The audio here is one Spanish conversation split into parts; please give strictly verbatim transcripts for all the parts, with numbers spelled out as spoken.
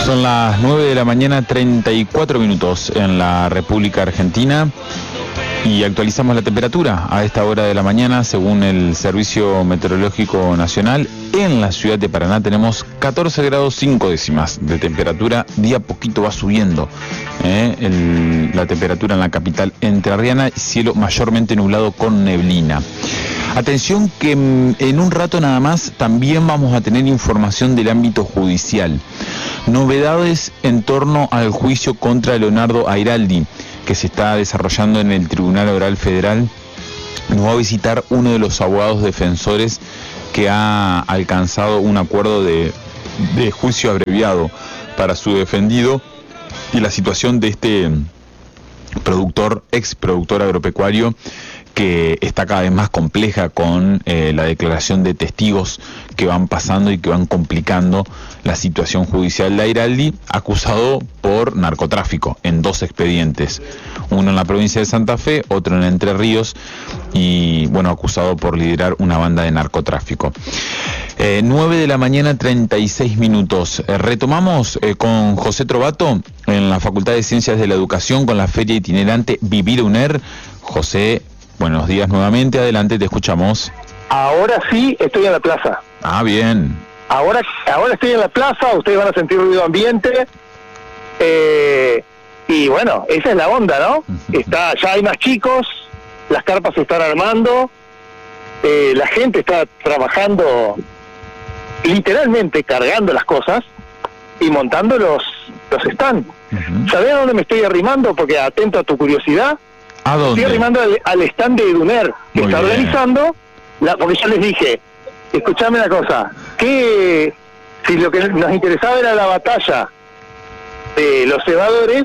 Son las nueve de la mañana, treinta y cuatro minutos en la República Argentina y actualizamos la temperatura a esta hora de la mañana. Según el Servicio Meteorológico Nacional, en la ciudad de Paraná tenemos catorce grados cinco décimas de temperatura. Día a poquito va subiendo eh, el, la temperatura en la capital entrerriana, cielo mayormente nublado con neblina. Atención que en un rato nada más también vamos a tener información del ámbito judicial. Novedades en torno al juicio contra Leonardo Airaldi, que se está desarrollando en el Tribunal Oral Federal. Nos va a visitar uno de los abogados defensores que ha alcanzado un acuerdo de, de juicio abreviado para su defendido, y la situación de este productor, ex productor agropecuario, que está cada vez más compleja con eh, la declaración de testigos que van pasando y que van complicando la situación judicial de Airaldi, acusado por narcotráfico en dos expedientes, uno en la provincia de Santa Fe, otro en Entre Ríos, y bueno, acusado por liderar una banda de narcotráfico. Eh, nueve de la mañana, treinta y seis minutos. Eh, retomamos eh, con José Trovato en la Facultad de Ciencias de la Educación con la feria itinerante Vivir UNER. José, buenos días nuevamente, adelante, te escuchamos. Ahora sí estoy en la plaza. Ah, bien. Ahora, ahora estoy en la plaza, ustedes van a sentir ruido ambiente. Eh, y bueno, esa es la onda, ¿no? Está, ya hay más chicos, las carpas se están armando, eh, la gente está trabajando, literalmente cargando las cosas y montando los, los stands. Uh-huh. ¿Sabés a dónde me estoy arrimando? Porque atento a tu curiosidad. ¿A dónde? Estoy arrimando al, al stand de EDUNER, que Muy está bien. organizando, la, porque yo les dije, escuchame una cosa, que si lo que nos interesaba era la batalla de los cebadores,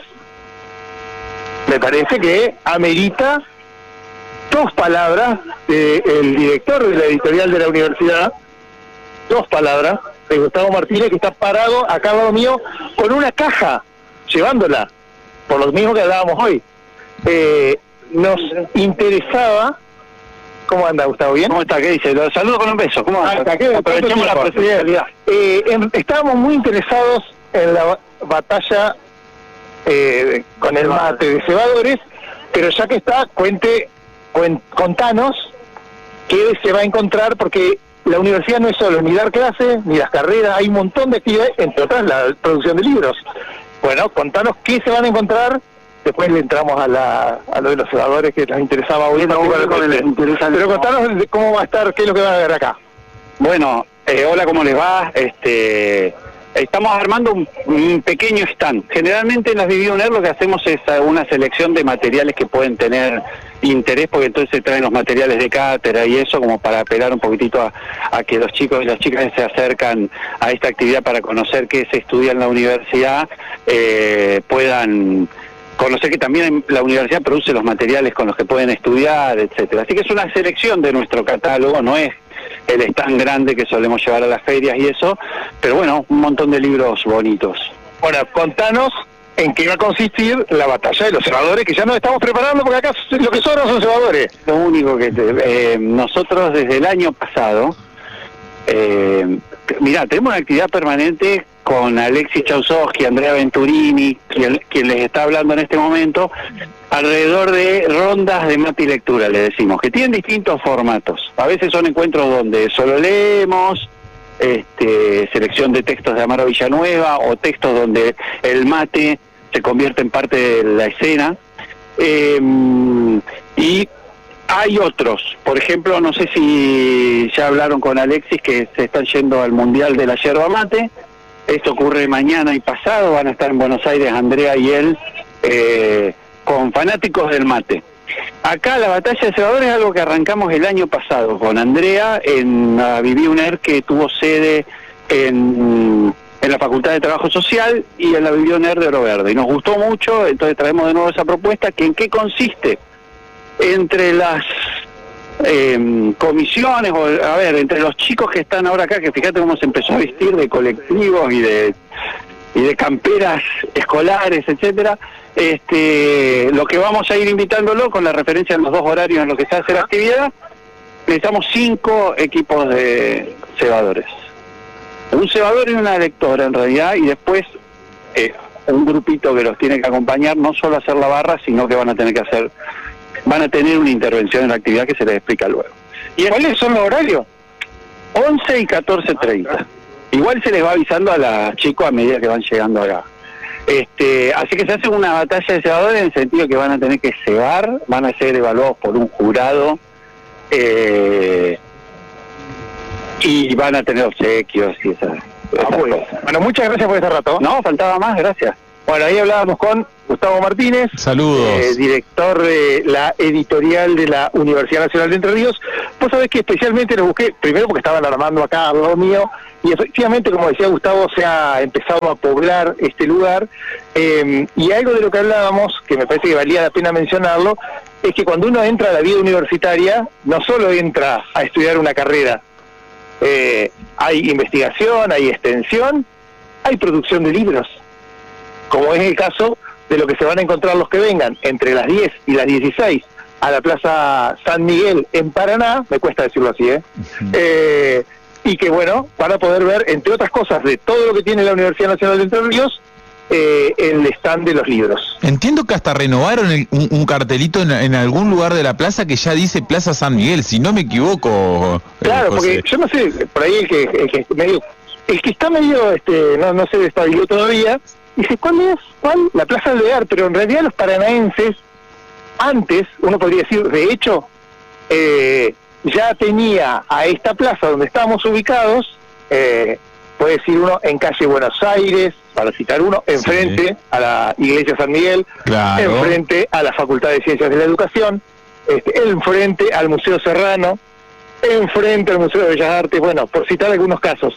me parece que amerita dos palabras del director de la editorial de la universidad, dos palabras, de Gustavo Martínez, que está parado acá al lado mío con una caja, llevándola, por lo mismo que hablábamos hoy. Eh, nos interesaba. ¿Cómo anda, Gustavo? ¿Bien? ¿Cómo está? ¿Qué dice? Lo saludo con un beso. ¿Cómo anda? Ah, ¿qué? Aprovechemos la presencialidad. Eh, en, estábamos muy interesados en la batalla eh, con el mate de cebadores, pero ya que está, cuente, cuen, contanos qué se va a encontrar, porque la universidad no es solo ni dar clases, ni las carreras, hay un montón de actividades, entre otras la producción de libros. Bueno, contanos qué se van a encontrar. Después le entramos a la a lo de los cebadores, que nos interesaba hoy. No, con el, pero contanos cómo va a estar, qué es lo que van a ver acá. Bueno, eh, hola, ¿cómo les va? Este, estamos armando un, un pequeño stand. Generalmente en las Vivir UNER lo que hacemos es una selección de materiales que pueden tener interés, porque entonces se traen los materiales de cátedra y eso, como para apelar un poquitito a, a que los chicos y las chicas que se acercan a esta actividad para conocer qué se estudia en la universidad, eh, puedan conocer que también la universidad produce los materiales con los que pueden estudiar, etcétera. Así que es una selección de nuestro catálogo, no es el stand grande que solemos llevar a las ferias y eso, pero bueno, un montón de libros bonitos. Bueno, contanos en qué va a consistir la batalla de los cebadores, que ya nos estamos preparando, porque acá lo que sobran son cebadores. Lo único que te, eh, nosotros desde el año pasado, eh, mirá, tenemos una actividad permanente con Alexis Chausowski, Andrea Venturini, quien, quien les está hablando en este momento, alrededor de rondas de mate y lectura, le decimos, que tienen distintos formatos. A veces son encuentros donde solo leemos, este, selección de textos de Amaro Villanueva, o textos donde el mate se convierte en parte de la escena. Eh, y hay otros, por ejemplo, no sé si ya hablaron con Alexis, que se están yendo al Mundial de la Yerba Mate. Esto ocurre mañana y pasado, van a estar en Buenos Aires Andrea y él eh, con fanáticos del mate. Acá la batalla de cebadores es algo que arrancamos el año pasado con Andrea en la Vivir UNER, que tuvo sede en, en la Facultad de Trabajo Social y en la Vivir UNER de Oro Verde. Y nos gustó mucho, entonces traemos de nuevo esa propuesta, que en qué consiste. Entre las Eh, comisiones, o a ver, entre los chicos que están ahora acá, que fíjate cómo se empezó a vestir de colectivos y de y de camperas escolares, etcétera, este, lo que vamos a ir invitándolo con la referencia en los dos horarios en los que se hace la actividad, necesitamos cinco equipos de cebadores, un cebador y una lectora en realidad, y después eh, un grupito que los tiene que acompañar, no solo hacer la barra, sino que van a tener que hacer, van a tener una intervención en la actividad que se les explica luego. ¿Y cuáles son los horarios? once y catorce treinta. Igual se les va avisando a los chicos a medida que van llegando acá. Este, así que se hace una batalla de cebadores en el sentido que van a tener que cebar, van a ser evaluados por un jurado, eh, y van a tener obsequios y esas, esas Ah, bueno. cosas. Bueno, muchas gracias por este rato. No, faltaba más, gracias. Bueno, ahí hablábamos con Gustavo Martínez, Saludos. eh, director de la editorial de la Universidad Nacional de Entre Ríos. Vos sabés que especialmente lo busqué, primero porque estaban armando acá al lado mío, y efectivamente, como decía Gustavo, se ha empezado a poblar este lugar, eh, y algo de lo que hablábamos, que me parece que valía la pena mencionarlo, es que cuando uno entra a la vida universitaria, no solo entra a estudiar una carrera, eh, hay investigación, hay extensión, hay producción de libros, como es el caso de lo que se van a encontrar los que vengan entre las diez y las dieciséis a la Plaza San Miguel en Paraná, me cuesta decirlo así, ¿eh? Uh-huh. eh y que bueno, van a poder ver, entre otras cosas, de todo lo que tiene la Universidad Nacional de Entre Ríos, eh, el stand de los libros. Entiendo que hasta renovaron el, un, un cartelito en, en algún lugar de la plaza que ya dice Plaza San Miguel, si no me equivoco. Claro, eh, porque yo no sé, por ahí el que, el que medio, el que está medio, este, no, no se despabiló todavía, dice, ¿cuál es? ¿Cuál? La Plaza Alvear, pero en realidad los paranaenses, antes, uno podría decir, de hecho, eh, ya tenía a esta plaza donde estamos ubicados, eh, puede decir uno, en calle Buenos Aires, para citar uno, enfrente sí. a la Iglesia San Miguel, claro. enfrente a la Facultad de Ciencias de la Educación, este, enfrente al Museo Serrano, enfrente al Museo de Bellas Artes, bueno, por citar algunos casos.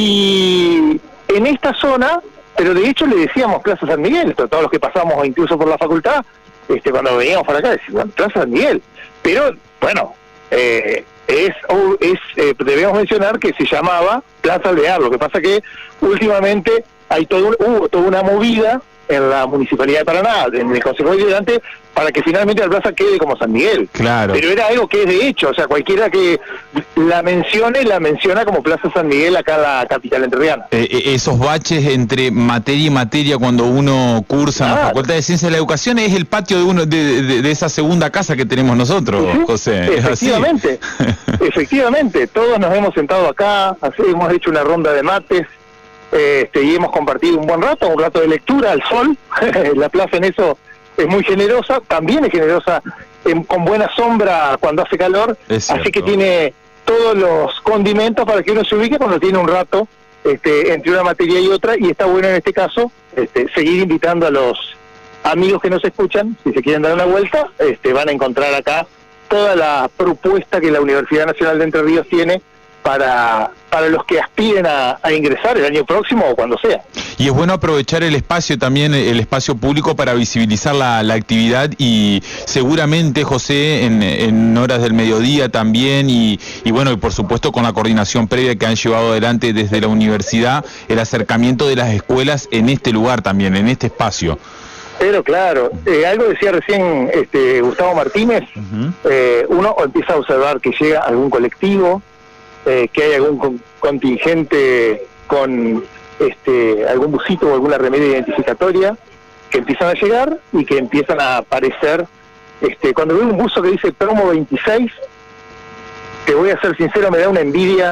Y en esta zona, pero de hecho le decíamos Plaza San Miguel, todos los que pasamos incluso por la facultad, este, cuando veníamos para acá, decíamos Plaza San Miguel, pero bueno, eh, es, es eh, debemos mencionar que se llamaba Plaza Alvear. Lo que pasa que últimamente hay todo un, hubo toda una movida en la Municipalidad de Paraná, en el Consejo Deliberante, para que finalmente la plaza quede como San Miguel. Claro. Pero era algo que es de hecho, o sea, cualquiera que la mencione, la menciona como Plaza San Miguel acá en la capital entrerriana. Eh, esos baches entre materia y materia cuando uno cursa en ah, la Facultad de Ciencias de la Educación es el patio de uno de, de, de esa segunda casa que tenemos nosotros, uh-huh. José. Efectivamente, efectivamente, todos nos hemos sentado acá, así hemos hecho una ronda de mates, Este, y hemos compartido un buen rato, un rato de lectura al sol. La plaza en eso es muy generosa, también es generosa en, con buena sombra cuando hace calor, así que tiene todos los condimentos para que uno se ubique cuando tiene un rato este, entre una materia y otra, y está bueno en este caso este, seguir invitando a los amigos que nos escuchan, si se quieren dar una vuelta, este, van a encontrar acá toda la propuesta que la Universidad Nacional de Entre Ríos tiene para para los que aspiren a, a ingresar el año próximo o cuando sea. Y es bueno aprovechar el espacio también, el espacio público, para visibilizar la, la actividad, y seguramente, José, en, en horas del mediodía también, y, y bueno, y por supuesto con la coordinación previa que han llevado adelante desde la universidad, el acercamiento de las escuelas en este lugar también, en este espacio. Pero claro, eh, algo decía recién este, Gustavo Martínez, uh-huh. eh, uno empieza a observar que llega algún colectivo, Eh, que hay algún contingente con este algún busito o alguna remera identificatoria que empiezan a llegar y que empiezan a aparecer. Este, cuando veo un buzo que dice promo veintiséis, te voy a ser sincero, me da una envidia.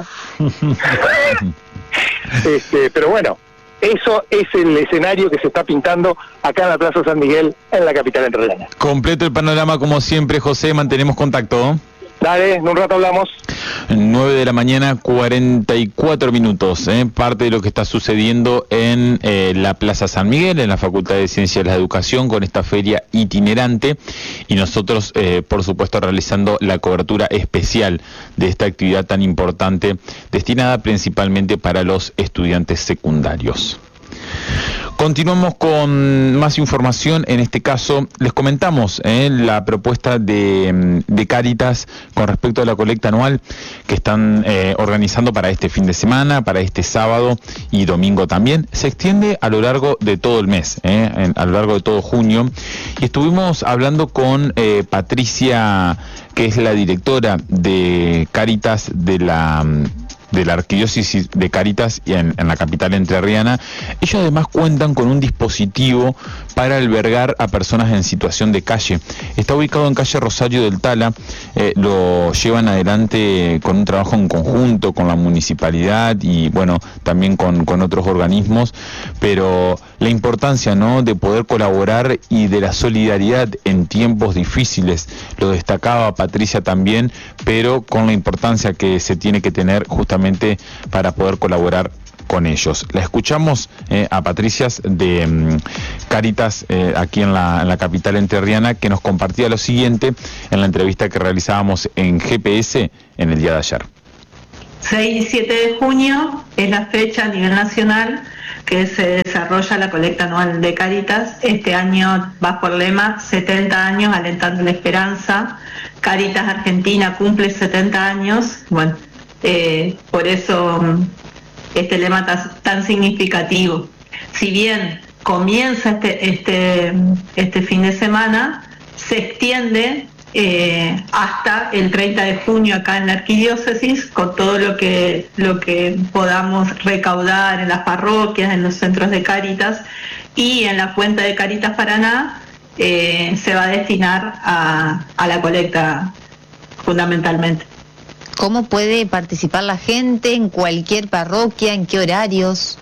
este, pero bueno, eso es el escenario que se está pintando acá en la Plaza San Miguel, en la capital entrerriana. Completo el panorama como siempre, José, mantenemos contacto. Dale, en un rato hablamos. nueve de la mañana, cuarenta y cuatro minutos, ¿eh? Parte de lo que está sucediendo en eh, la Plaza San Miguel, en la Facultad de Ciencias de la Educación, con esta feria itinerante, y nosotros, eh, por supuesto, realizando la cobertura especial de esta actividad tan importante, destinada principalmente para los estudiantes secundarios. Continuamos con más información. En este caso les comentamos eh, la propuesta de, de Cáritas con respecto a la colecta anual que están eh, organizando para este fin de semana, para este sábado y domingo también. Se extiende a lo largo de todo el mes, eh, en, a lo largo de todo junio, y estuvimos hablando con eh, Patricia, que es la directora de Cáritas de la de la Arquidiócesis de Cáritas en, en la capital entrerriana. Ellos además cuentan con un dispositivo para albergar a personas en situación de calle. Está ubicado en calle Rosario del Tala, eh, lo llevan adelante con un trabajo en conjunto con la municipalidad y bueno, también con, con otros organismos, pero la importancia, ¿no?, de poder colaborar y de la solidaridad en tiempos difíciles, lo destacaba Patricia también, pero con la importancia que se tiene que tener justamente para poder colaborar con ellos. La escuchamos eh, a Patricia de um, Cáritas eh, aquí en la, en la capital entrerriana, que nos compartía lo siguiente en la entrevista que realizábamos en G P S en el día de ayer. seis y siete de junio es la fecha a nivel nacional que se desarrolla la colecta anual de Cáritas. Este año bajo el lema setenta años alentando la esperanza. Cáritas Argentina cumple setenta años. Bueno, eh, por eso este lema tan, tan significativo. Si bien comienza este, este, este fin de semana, se extiende eh, hasta el treinta de junio acá en la Arquidiócesis, con todo lo que, lo que podamos recaudar en las parroquias, en los centros de Cáritas, y en la cuenta de Cáritas Paraná eh, se va a destinar a, a la colecta fundamentalmente. ¿Cómo puede participar la gente en cualquier parroquia? ¿En qué horarios?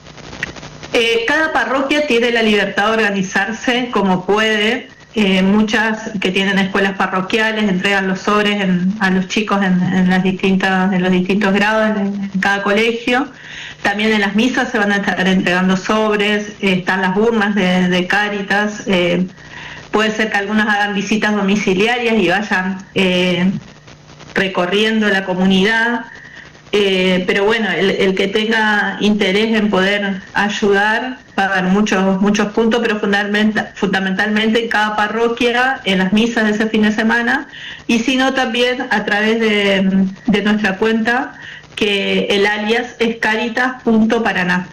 Eh, cada parroquia tiene la libertad de organizarse como puede. Eh, muchas que tienen escuelas parroquiales entregan los sobres en, a los chicos en, en, las distintas, en los distintos grados en, en cada colegio. También en las misas se van a estar entregando sobres, eh, están las urnas de, de Cáritas. Eh, puede ser que algunas hagan visitas domiciliarias y vayan eh, recorriendo la comunidad, eh, pero bueno, el, el que tenga interés en poder ayudar va a haber muchos muchos puntos, pero fundamental, fundamentalmente en cada parroquia, en las misas de ese fin de semana, y si no también a través de, de nuestra cuenta, que el alias es cáritas punto paraná.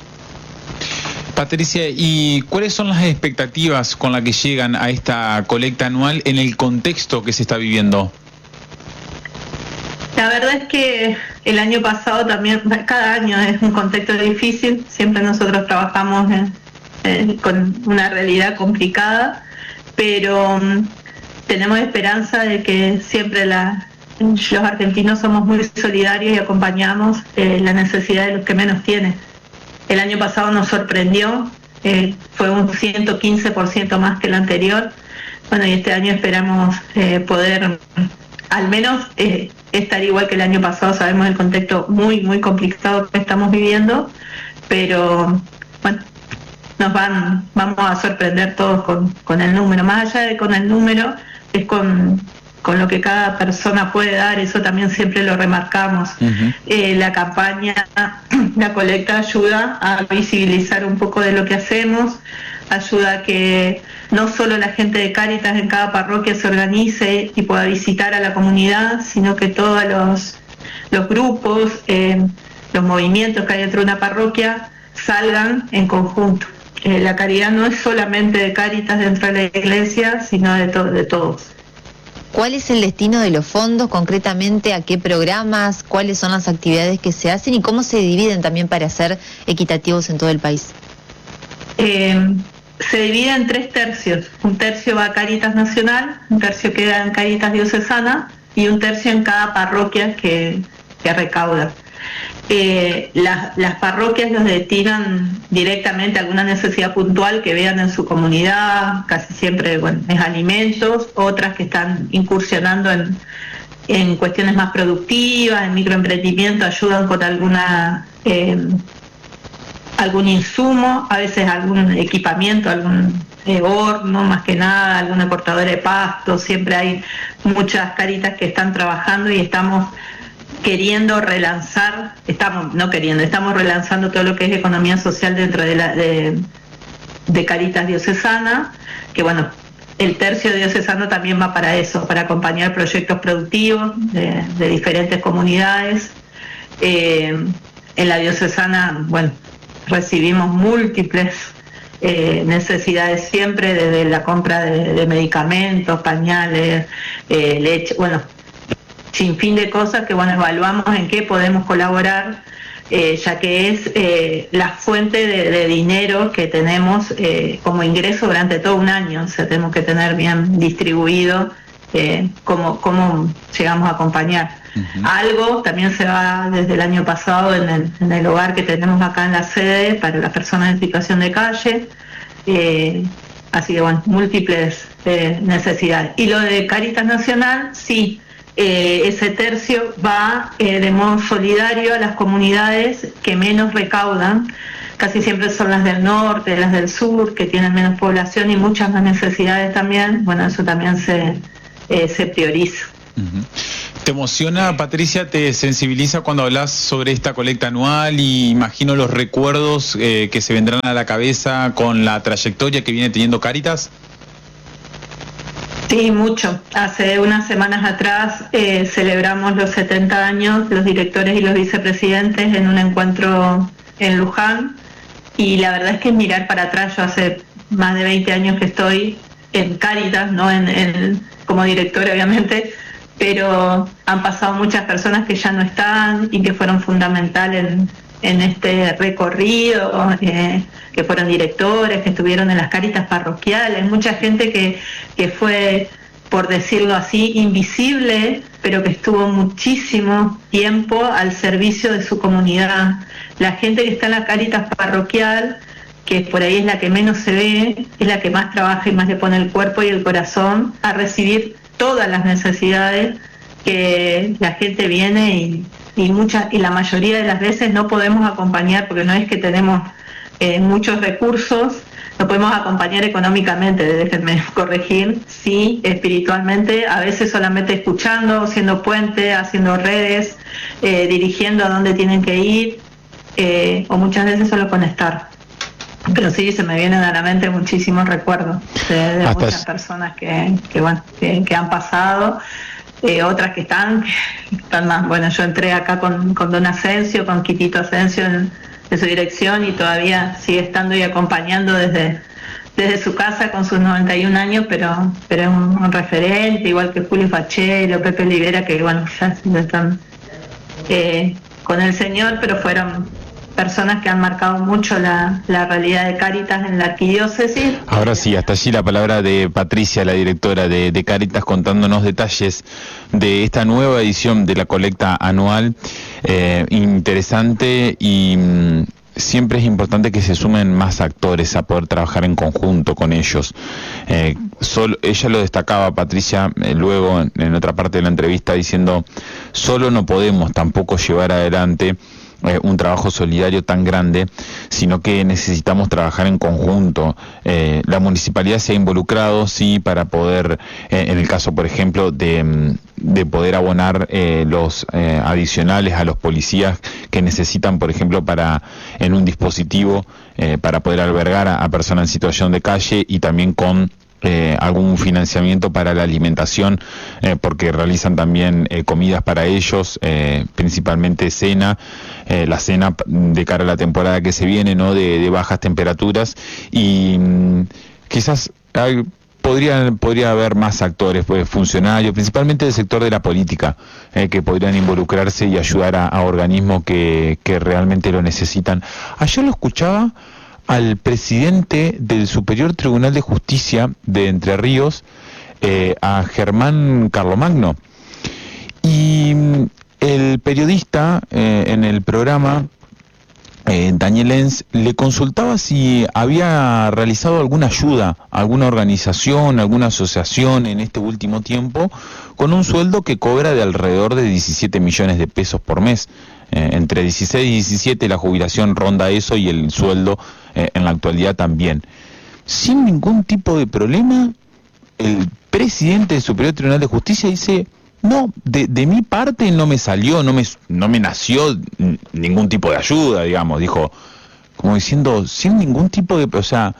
Patricia, ¿y cuáles son las expectativas con las que llegan a esta colecta anual en el contexto que se está viviendo? La verdad es que el año pasado también, cada año es un contexto difícil, siempre nosotros trabajamos en, en, con una realidad complicada, pero um, tenemos esperanza de que siempre la, los argentinos somos muy solidarios y acompañamos eh, la necesidad de los que menos tienen. El año pasado nos sorprendió, eh, fue un ciento quince por ciento más que el anterior. Bueno, y este año esperamos eh, poder al menos eh, estar igual que el año pasado. Sabemos el contexto muy, muy complicado que estamos viviendo, pero bueno, nos van, vamos a sorprender todos con, con el número. Más allá de con el número, es con, con lo que cada persona puede dar, eso también siempre lo remarcamos. Uh-huh. Eh, la campaña, la colecta ayuda a visibilizar un poco de lo que hacemos, ayuda a que no solo la gente de Cáritas en cada parroquia se organice y pueda visitar a la comunidad, sino que todos los, los grupos, eh, los movimientos que hay dentro de una parroquia salgan en conjunto. Eh, la caridad no es solamente de Cáritas dentro de la iglesia, sino de, to- de todos. ¿Cuál es el destino de los fondos concretamente? ¿A qué programas? ¿Cuáles son las actividades que se hacen? ¿Y cómo se dividen también para ser equitativos en todo el país? Eh, se divide en tres tercios. Un tercio va a Cáritas Nacional, un tercio queda en Cáritas Diocesana y un tercio en cada parroquia que, que recauda. Eh, las, las parroquias los destinan directamente a alguna necesidad puntual que vean en su comunidad, casi siempre bueno, es alimentos, otras que están incursionando en, en cuestiones más productivas, en microemprendimiento, ayudan con alguna eh, algún insumo, a veces algún equipamiento, algún eh, horno más que nada, alguna cortadora de pasto. Siempre hay muchas Cáritas que están trabajando y estamos queriendo relanzar, estamos no queriendo, estamos relanzando todo lo que es economía social dentro de la de, de Cáritas Diocesana, que bueno, el tercio diocesano también va para eso, para acompañar proyectos productivos de, de diferentes comunidades. Eh, en la diocesana, bueno, recibimos múltiples eh, necesidades siempre, desde la compra de, de medicamentos, pañales, eh, leche, bueno, sinfín de cosas que, bueno, evaluamos en qué podemos colaborar, eh, ya que es eh, la fuente de, de dinero que tenemos eh, como ingreso durante todo un año. O sea, tenemos que tener bien distribuido eh, cómo, cómo llegamos a acompañar. Uh-huh. Algo también se va desde el año pasado en el, en el hogar que tenemos acá en la sede para las personas en situación de calle. Eh, así que, bueno, múltiples eh, necesidades. Y lo de Cáritas Nacional, sí, eh, ese tercio va eh, de modo solidario a las comunidades que menos recaudan. Casi siempre son las del norte, las del sur, que tienen menos población y muchas más necesidades también. Bueno, eso también se, eh, se prioriza. Uh-huh. ¿Te emociona, Patricia, te sensibiliza cuando hablas sobre esta colecta anual? Y imagino los recuerdos eh, que se vendrán a la cabeza con la trayectoria que viene teniendo Cáritas. Sí, mucho. Hace unas semanas atrás eh, celebramos los setenta años, los directores y los vicepresidentes, en un encuentro en Luján, y la verdad es que mirar para atrás, yo hace más de veinte años que estoy en Cáritas, no en, en como directora obviamente, pero han pasado muchas personas que ya no están y que fueron fundamentales en, en este recorrido, eh, que fueron directores, que estuvieron en las Cáritas parroquiales, mucha gente que, que fue, por decirlo así, invisible, pero que estuvo muchísimo tiempo al servicio de su comunidad. La gente que está en la Cáritas parroquial, que por ahí es la que menos se ve, es la que más trabaja y más le pone el cuerpo y el corazón a recibir todas las necesidades que la gente viene y, y muchas y la mayoría de las veces no podemos acompañar, porque no es que tenemos eh, muchos recursos, no podemos acompañar económicamente, déjenme corregir, sí, espiritualmente, a veces solamente escuchando, siendo puente, haciendo redes, eh, dirigiendo a dónde tienen que ir, eh, o muchas veces solo con estar. Pero sí, se me vienen a la mente muchísimos recuerdos de, de muchas personas que, que, bueno, que, que han pasado, eh, otras que están, que están más. Bueno, yo entré acá con, con Don Asensio, con Quitito Asensio en, en su dirección, y todavía sigue estando y acompañando desde, desde su casa con sus noventa y un años, pero pero es un, un referente, igual que Julio Fachero, Pepe Olivera, que bueno, ya están eh, con el Señor, pero fueron personas que han marcado mucho la, la realidad de Cáritas en la arquidiócesis. Ahora sí, hasta allí la palabra de Patricia, la directora de, de Cáritas, contándonos detalles de esta nueva edición de la colecta anual, eh, interesante, y mmm, siempre es importante que se sumen más actores a poder trabajar en conjunto con ellos. Eh, solo, ella lo destacaba, Patricia, eh, luego en, en otra parte de la entrevista, diciendo, solo no podemos tampoco llevar adelante Eh, un trabajo solidario tan grande, sino que necesitamos trabajar en conjunto. Eh, la municipalidad se ha involucrado, sí, para poder, eh, en el caso, por ejemplo, de, de poder abonar eh, los eh, adicionales a los policías que necesitan, por ejemplo, para en un dispositivo eh, para poder albergar a, a personas en situación de calle, y también con Eh, algún financiamiento para la alimentación, eh, porque realizan también eh, comidas para ellos, eh, principalmente cena, eh, la cena de cara a la temporada que se viene, ¿no?, de, de bajas temperaturas, y mmm, quizás hay, podría, podría haber más actores, pues, funcionarios, principalmente del sector de la política, eh, que podrían involucrarse y ayudar a, a organismos que, que realmente lo necesitan. Ayer lo escuchaba al presidente del Superior Tribunal de Justicia de Entre Ríos, eh, a Germán Carlomagno, y el periodista eh, en el programa, eh, Daniel Enz, le consultaba si había realizado alguna ayuda, alguna organización, alguna asociación en este último tiempo, con un sueldo que cobra de alrededor de diecisiete millones de pesos por mes. Eh, entre dieciséis y diecisiete la jubilación ronda eso, y el sueldo eh, en la actualidad también. Sin ningún tipo de problema, el presidente del Superior Tribunal de Justicia dice, no, de, de mi parte no me salió, no me, no me nació ningún tipo de ayuda, digamos, dijo, como diciendo, sin ningún tipo de... O sea,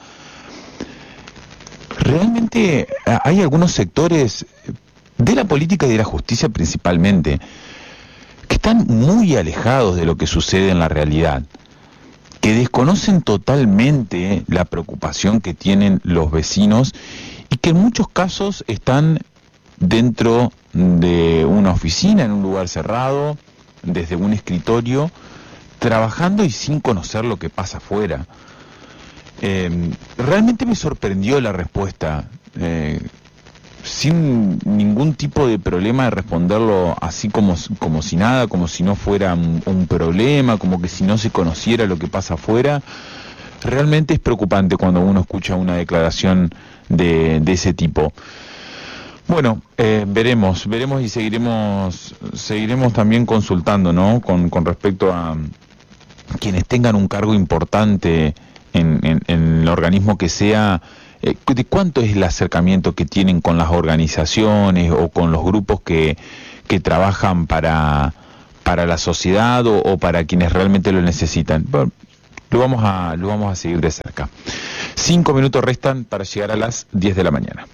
realmente hay algunos sectores de la política y de la justicia principalmente que están muy alejados de lo que sucede en la realidad, que desconocen totalmente la preocupación que tienen los vecinos, y que en muchos casos están dentro de una oficina, en un lugar cerrado, desde un escritorio, trabajando y sin conocer lo que pasa afuera. Eh, realmente me sorprendió la respuesta, eh, sin ningún tipo de problema de responderlo así como, como si nada, como si no fuera un, un problema, como que si no se conociera lo que pasa afuera. Realmente es preocupante cuando uno escucha una declaración de, de ese tipo. Bueno, eh, veremos, veremos y seguiremos, seguiremos también consultando, ¿no? Con, con respecto a quienes tengan un cargo importante en, en, en el organismo que sea, eh, de cuánto es el acercamiento que tienen con las organizaciones o con los grupos que, que trabajan para, para la sociedad o, o para quienes realmente lo necesitan. Bueno, lo vamos a, lo vamos a seguir de cerca. Cinco minutos restan para llegar a las diez de la mañana.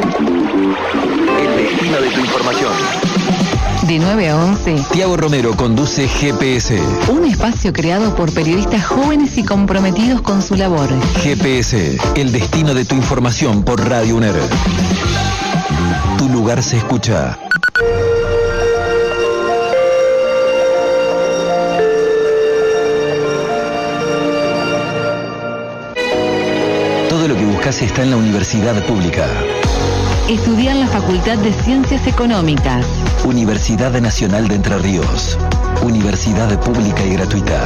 El destino de tu información. De nueve a once, Tiago Romero conduce G P S. Un espacio creado por periodistas jóvenes y comprometidos con su labor. G P S, el destino de tu información por Radio UNER. Tu lugar se escucha. Todo lo que buscas está en la universidad pública. Estudia en la Facultad de Ciencias Económicas. Universidad Nacional de Entre Ríos. Universidad pública y gratuita.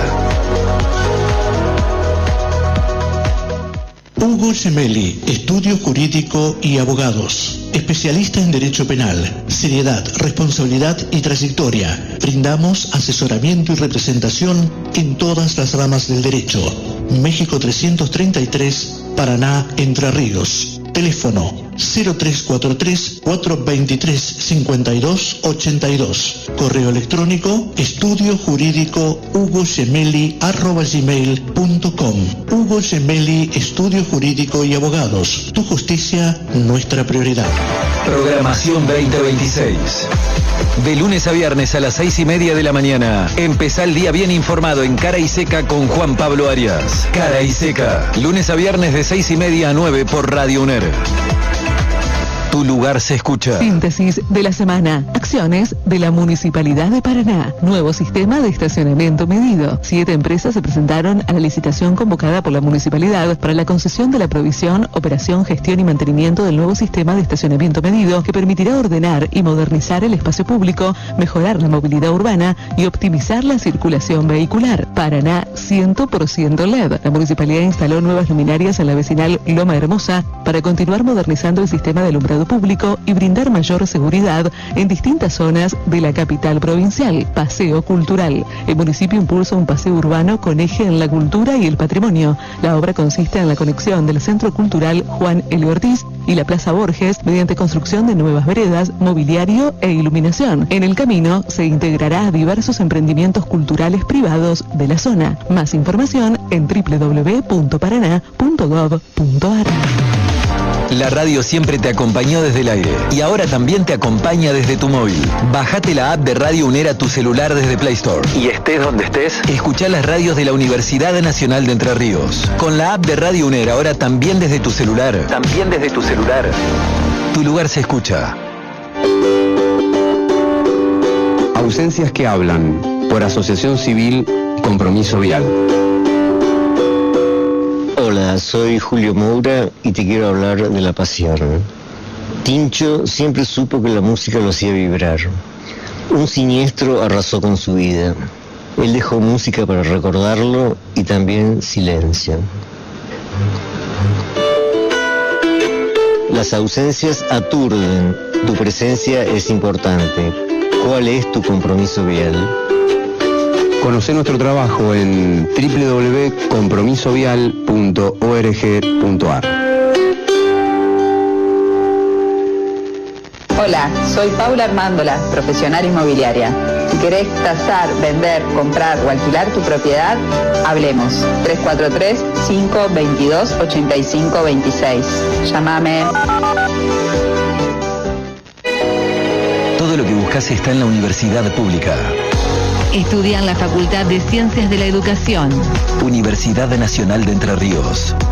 Hugo Gemelli, Estudio Jurídico y Abogados. Especialista en Derecho Penal, seriedad, responsabilidad y trayectoria. Brindamos asesoramiento y representación en todas las ramas del derecho. México trescientos treinta y tres, Paraná, Entre Ríos. Teléfono cero tres cuatro tres, cuatro dos tres, cinco dos ocho dos. Correo electrónico estudio jurídico hugo gemelli arroba gmail punto com. Hugo Gemelli, Estudio Jurídico y Abogados. Tu justicia, nuestra prioridad. Programación veinte veintiséis. De lunes a viernes a las seis y media de la mañana. Empezá el día bien informado en Cara y Seca con Juan Pablo Arias. Cara y Seca. Lunes a viernes de seis y media a nueve por Radio UNER. Tu lugar se escucha. Síntesis de la semana. Acciones de la Municipalidad de Paraná. Nuevo sistema de estacionamiento medido. Siete empresas se presentaron a la licitación convocada por la Municipalidad para la concesión de la provisión, operación, gestión y mantenimiento del nuevo sistema de estacionamiento medido que permitirá ordenar y modernizar el espacio público, mejorar la movilidad urbana y optimizar la circulación vehicular. Paraná cien por ciento L E D. La Municipalidad instaló nuevas luminarias en la vecinal Loma Hermosa para continuar modernizando el sistema de alumbrado público y brindar mayor seguridad en distintas zonas de la capital provincial. Paseo cultural. El municipio impulsa un paseo urbano con eje en la cultura y el patrimonio. La obra consiste en la conexión del Centro Cultural Juan L. Ortiz y la Plaza Borges mediante construcción de nuevas veredas, mobiliario e iluminación. En el camino se integrará a diversos emprendimientos culturales privados de la zona. Más información en doble u doble u doble u punto paraná punto gov punto ar. La radio siempre te acompañó desde el aire y ahora también te acompaña desde tu móvil. Bájate la app de Radio UNER a tu celular desde Play Store. Y estés donde estés, escuchá las radios de la Universidad Nacional de Entre Ríos. Con la app de Radio UNER ahora también desde tu celular. También desde tu celular. Tu lugar se escucha. Ausencias que hablan. Por Asociación Civil Compromiso Vial. Hola, soy Julio Moura y te quiero hablar de La Pasión. Tincho siempre supo que la música lo hacía vibrar. Un siniestro arrasó con su vida. Él dejó música para recordarlo y también silencio. Las ausencias aturden, tu presencia es importante. ¿Cuál es tu compromiso vial? Conoce nuestro trabajo en doble u doble u doble u punto compromiso vial punto org punto ar. Hola, soy Paula Armándola, profesional inmobiliaria. Si querés tasar, vender, comprar o alquilar tu propiedad, hablemos. tres cuatro tres, cinco dos dos, ocho cinco dos seis. Llámame. Todo lo que buscas está en la universidad pública. Estudia en la Facultad de Ciencias de la Educación. Universidad Nacional de Entre Ríos.